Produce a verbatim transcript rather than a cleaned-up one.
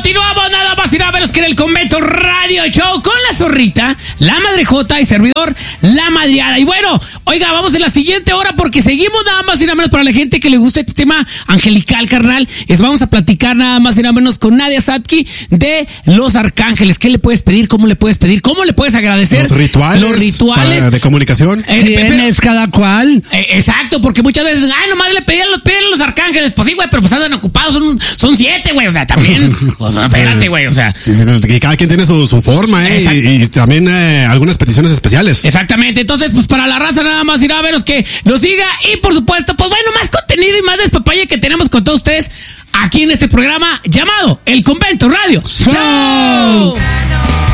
Continuamos nada más y nada menos que en el Convento Radio Show con la Zorrita, la Madre Jota y servidor, la Madriada. Y bueno, oiga, vamos en la siguiente hora porque seguimos nada más y nada menos para la gente que le gusta este tema angelical, carnal. Es, vamos a platicar nada más y nada menos con Nadia Satki de los arcángeles. ¿Qué le puedes pedir? ¿Cómo le puedes pedir? ¿Cómo le puedes agradecer? Los rituales. Los rituales. Para, de comunicación. Eh, ¿Tienes cada cual? Eh, exacto, porque muchas veces, ay, nomás le pedían los, pedían los arcángeles. Pues sí, güey, pero pues andan ocupados, son, son siete, güey. O sea, también. Pues, espérate, güey, o sea. Sí, sí, y cada quien tiene su, su forma, ¿eh? Y, y también eh, algunas peticiones especiales. Exactamente, entonces, pues para la raza nada más irá a veros que nos siga. Y por supuesto, pues bueno, más contenido y más despapalle que tenemos con todos ustedes aquí en este programa llamado El Convento Radio Show.